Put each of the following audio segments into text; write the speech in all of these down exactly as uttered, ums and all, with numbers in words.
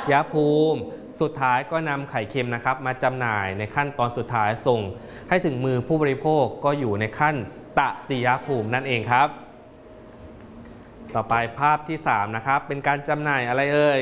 ยภูมิสุดท้ายก็นำไข่เค็มนะครับมาจำหน่ายในขั้นตอนสุดท้ายส่งให้ถึงมือผู้บริโภคก็อยู่ในขั้นตติยภูมินั่นเองครับต่อไปภาพที่สามนะครับเป็นการจำหน่ายอะไรเอ่ย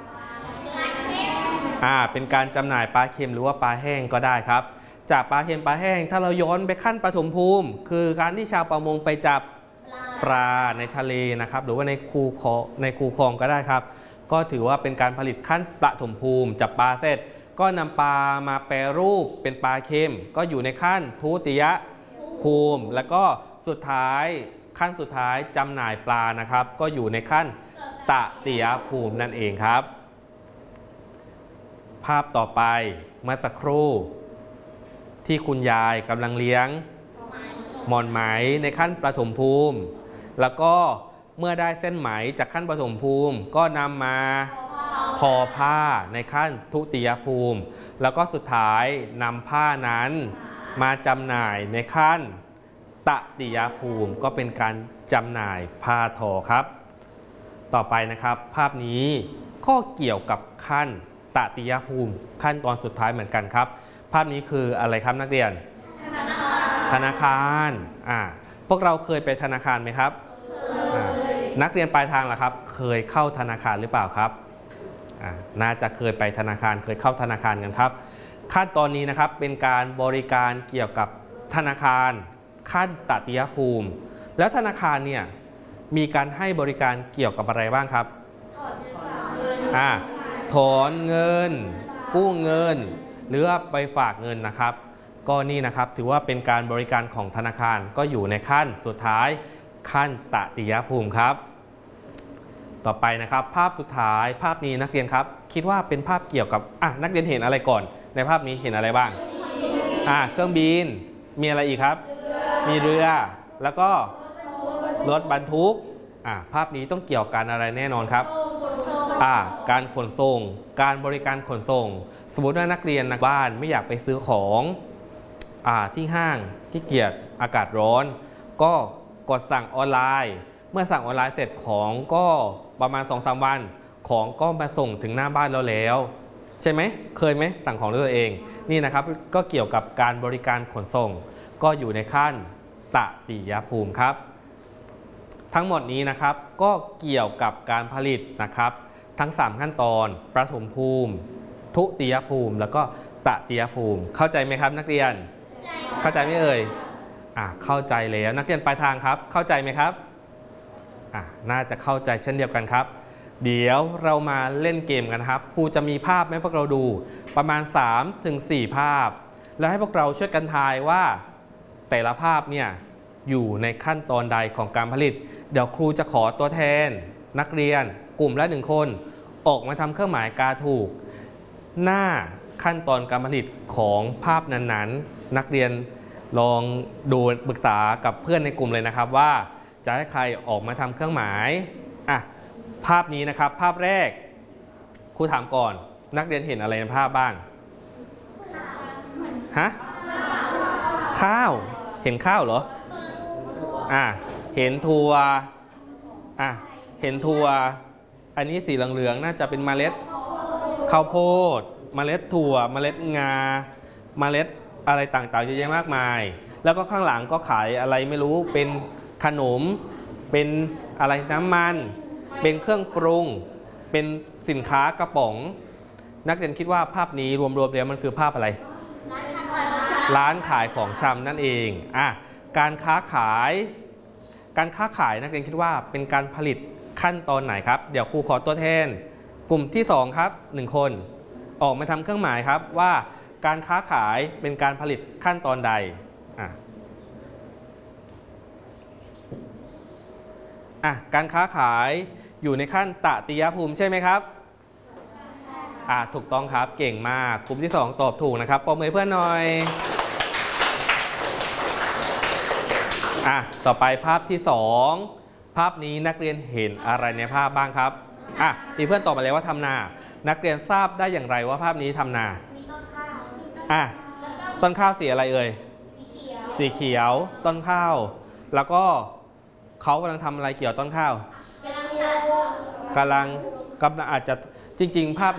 อ่าเป็นการจำหน่ายปลาเค็มหรือว่าปลาแห้งก็ได้ครับจากปลาเค็มปลาแห้งถ้าเราย้อนไปขั้นปฐมภูมิคือการที่ชาวประมงไปจับปลาในทะเลนะครับหรือว่าในคูคลองในคูคลองก็ได้ครับก็ถือว่าเป็นการผลิตขั้นปฐมภูมิจับปลาเสร็จก็นำปลามาแปรรูปเป็นปลาเค็มก็อยู่ในขั้นทุติยภูมิแล้วก็สุดท้ายขั้นสุดท้ายจำหน่ายปลานะครับก็อยู่ในขั้นตติยภูมินั่นเองครับภาพต่อไปเมื่อสักครู่ที่คุณยายกำลังเลี้ยงหม่อนไหมในขั้นประถมภูมิแล้วก็เมื่อได้เส้นไหมจากขั้นประถมภูมิก็นำมาทอผ้าในขั้นทุติยภูมิแล้วก็สุดท้ายนำผ้านั้นมาจำหน่ายในขั้นตติยภูมิก็เป็นการจำหน่ายผ้าทอครับต่อไปนะครับภาพนี้ก็เกี่ยวกับขั้นตติยภูมิขั้นตอนสุดท้ายเหมือนกันครับภาพนี้คืออะไรครับนักเรียนธนาคารอ่าพวกเราเคยไปธนาคารไหมครับนักเรียนปลายทางล่ะครับเคยเข้าธนาคารหรือเปล่าครับอ่าน่าจะเคยไปธนาคารเคยเข้าธนาคารกันครับขั้นตอนนี้นะครับเป็นการบริการเกี่ยวกับธนาคารขั้นตติยภูมิแล้วธนาคารเนี่ยมีการให้บริการเกี่ยวกับอะไรบ้างครับอ่าถอนเงินกู้เงินหรือว่าไปฝากเงินนะครับก็นี่นะครับถือว่าเป็นการบริการของธนาคารก็อยู่ในขั้นสุดท้ายขั้นตติยภูมิครับต่อไปนะครับภาพสุดท้ายภาพนี้นักเรียนครับคิดว่าเป็นภาพเกี่ยวกับอ่ะนักเรียนเห็นอะไรก่อนในภาพนี้เห็นอะไรบ้างอ่ะเครื่องบินมีอะไรอีกครับมีเรือแล้วก็รถบรรทุกอ่ะภาพนี้ต้องเกี่ยวกันอะไรแน่นอนครับอ่ะการขนส่งการบริการขนส่งสมมติว่านักเรียนนักบ้านไม่อยากไปซื้อของอ่าที่ห้างที่เกียจอากาศร้อนก็กดสั่งออนไลน์เมื่อสั่งออนไลน์เสร็จของก็ประมาณ สองถึงสาม วันของก็มาส่งถึงหน้าบ้านเราแล้วใช่ไหมเคยไหมสั่งของด้วยตัวเองนี่นะครับก็เกี่ยวกับการบริการขนส่งก็อยู่ในขั้นตติยภูมิครับทั้งหมดนี้นะครับก็เกี่ยวกับการผลิตนะครับทั้งสามขั้นตอนประถมภูมิทุติยภูมิแล้วก็ตติยภูมิเข้าใจไหมครับนักเรียนเข้าใจไหมเอ่ยอ่ะเข้าใจแล้วนักเรียนปลายทางครับเข้าใจไหมครับอ่ะน่าจะเข้าใจเช่นเดียวกันครับเดี๋ยวเรามาเล่นเกมกันครับครูจะมีภาพให้พวกเราดูประมาณ สามถึงสี่ ภาพแล้วให้พวกเราช่วยกันทายว่าแต่ละภาพเนี่ยอยู่ในขั้นตอนใดของการผลิตเดี๋ยวครูจะขอตัวแทนนักเรียนกลุ่มละหนึ่งคนออกมาทำเครื่องหมายกาถูกหน้าขั้นตอนการผลิตของภาพนั้นๆนักเรียนลองดูปรึกษากับเพื่อนในกลุ่มเลยนะครับว่าจะให้ใครออกมาทำเครื่องหมายอ่ะภาพนี้นะครับภาพแรกครูถามก่อนนักเรียนเห็นอะไรในภาพบ้างฮะข้าวเห็นข้าวเหรออ่ะเห็นถั่วอ่ะเห็นถั่วอันนี้สีเหลืองๆน่าจะเป็นเมล็ดข้าวโพดเมล็ดถั่วเมล็ดงาเมล็ดอะไรต่างๆเยอะแยะมากมายแล้วก็ข้างหลังก็ขายอะไรไม่รู้เป็นขนมเป็นอะไรน้ำมันเป็นเครื่องปรุงเป็นสินค้ากระป๋องนักเรียนคิดว่าภาพนี้รวมๆแล้วมันคือภาพอะไรร้านขายของชำนั่นเองอ่ะการค้าขายการค้าขายนักเรียนคิดว่าเป็นการผลิตขั้นตอนไหนครับเดี๋ยวครูขอตัวแทนกลุ่มที่สองครับหนึ่งคนออกมาทำเครื่องหมายครับว่าการค้าขายเป็นการผลิตขั้นตอนใดอ่ะอ่ะการค้าขายอยู่ในขั้นตติยภูมิใช่ไหมครับอ่ะถูกต้องครับเก่งมากกลุ่มที่สองตอบถูกนะครับปรบมือเพื่อนหน่อยอ่ะต่อไปภาพที่สองภาพนี้นักเรียนเห็นอะไรในภาพบ้างครับอ่ะมีเพื่อนตอบมาแล้วว่าทำนานักเรียนทราบได้อย่างไรว่าภาพนี้ทำนามีต้นข้าวอ่ะต้นข้าวสีอะไรเอ่ยสีเขียวต้นข้าวแล้วก็เขากำลังทำอะไรเกี่ยวต้นข้าวกำลังกำลังอาจจะจริงๆภาพ